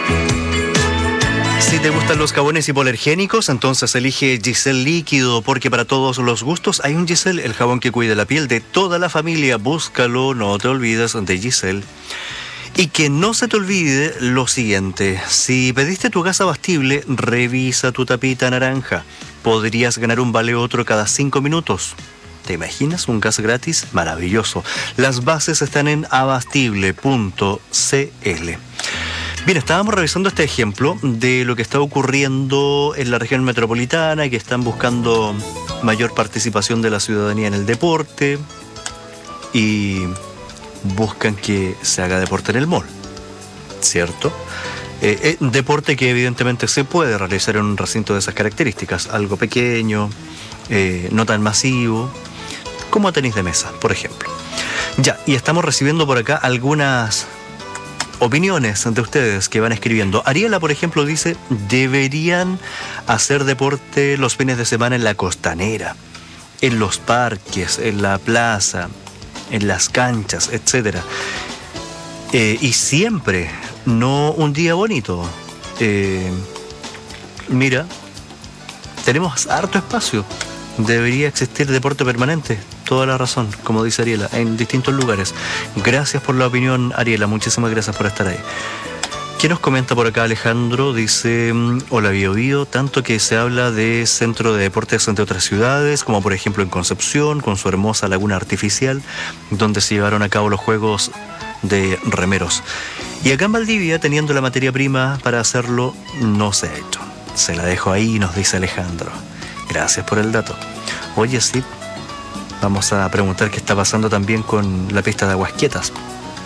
Si te gustan los jabones hipoalergénicos, entonces elige Giselle líquido, porque para todos los gustos hay un Giselle, el jabón que cuida la piel de toda la familia. Búscalo, no te olvides de Giselle. Y que no se te olvide lo siguiente: si pediste tu gas abastible, revisa tu tapita naranja. Podrías ganar un vale otro cada 5 minutos. ¿Te imaginas un gas gratis? Maravilloso. Las bases están en abastible.cl. Bien, estábamos revisando este ejemplo de lo que está ocurriendo en la región metropolitana y que están buscando mayor participación de la ciudadanía en el deporte y buscan que se haga deporte en el mall, ¿cierto? Deporte que evidentemente se puede realizar en un recinto de esas características, algo pequeño, no tan masivo, como tenis de mesa, por ejemplo. Ya, y estamos recibiendo por acá algunas opiniones de ustedes que van escribiendo. Ariela, por ejemplo, dice: deberían hacer deporte los fines de semana en la costanera, en los parques, en la plaza, en las canchas, etc. Y siempre, no un día bonito. Mira, tenemos harto espacio. Debería existir deporte permanente. Toda la razón, como dice Ariela, en distintos lugares. Gracias por la opinión, Ariela. Muchísimas gracias por estar ahí. ¿Qué nos comenta por acá Alejandro? Dice: hola Bio Bio, tanto que se habla de centro de deportes entre otras ciudades, como por ejemplo en Concepción, con su hermosa laguna artificial, donde se llevaron a cabo los juegos de remeros. Y acá en Valdivia, teniendo la materia prima para hacerlo, no se ha hecho. Se la dejo ahí, nos dice Alejandro. Gracias por el dato. Oye, sí, vamos a preguntar qué está pasando también con la pista de Aguas Quietas.